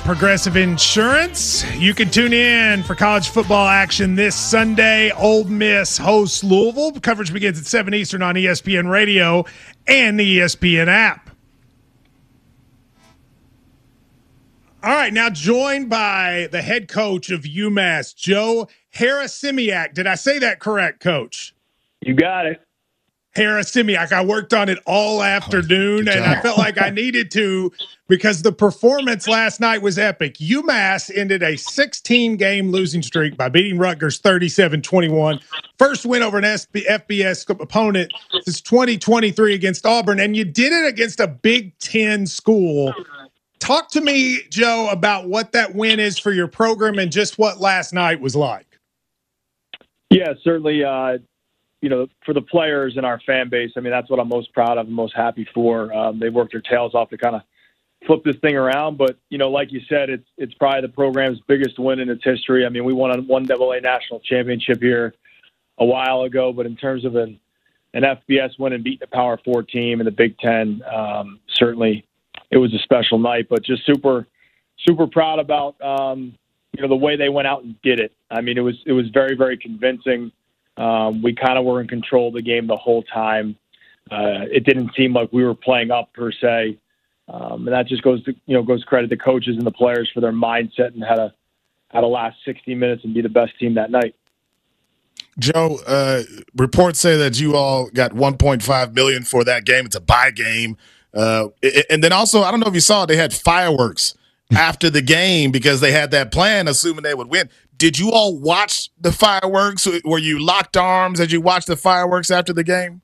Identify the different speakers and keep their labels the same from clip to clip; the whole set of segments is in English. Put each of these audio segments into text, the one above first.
Speaker 1: Progressive Insurance. You can tune in for college football action this Sunday. Ole Miss hosts Louisville. Coverage begins at 7 Eastern on ESPN Radio and the ESPN app. All right, now joined by the head coach of UMass, Joe Harasimiak. Did I say that correct, Coach?
Speaker 2: You got it.
Speaker 1: Harasimiak. I worked on it all afternoon, and I felt like I needed to because the performance last night was epic. UMass ended a 16-game losing streak by beating Rutgers 37-21. First win over an FBS opponent since 2023 against Auburn, and you did it against a Big Ten school. Talk to me, Joe, about what that win is for your program and just what last night was like.
Speaker 2: Yeah, certainly. For the players and our fan base, I mean, that's what I'm most proud of and most happy for. They've worked their tails off to kind of flip this thing around. But, like you said, it's probably the program's biggest win in its history. I mean, we won a 1AA national championship here a while ago, but in terms of an FBS win and beating the Power 4 team in the Big Ten, certainly it was a special night. But just super, super proud about, the way they went out and did it. I mean, it was very, very convincing. We kind of were in control of the game the whole time. It didn't seem like we were playing up per se, and that just goes credit to coaches and the players for their mindset and how to last 60 minutes and be the best team that night.
Speaker 3: Joe, reports say that you all got $1.5 million for that game. It's a buy game, and then also I don't know if you saw they had fireworks after the game because they had that plan, assuming they would win. Did you all watch the fireworks? Were you locked arms as you watched the fireworks after the game?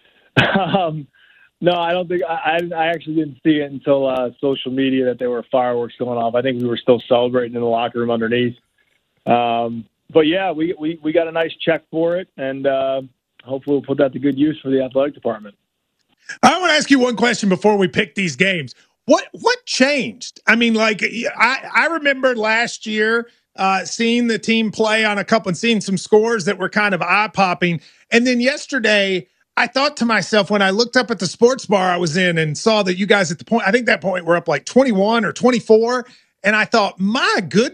Speaker 2: No, I don't think I actually didn't see it until social media that there were fireworks going off. I think we were still celebrating in the locker room underneath. But yeah, we got a nice check for it, and hopefully we'll put that to good use for the athletic department.
Speaker 1: I want to ask you one question before we pick these games. What changed? I mean, like I remember last year seeing the team play on a couple and seeing some scores that were kind of eye-popping. And then yesterday, I thought to myself when I looked up at the sports bar I was in and saw that you guys at the point, I think that point were up like 21 or 24. And I thought, my goodness.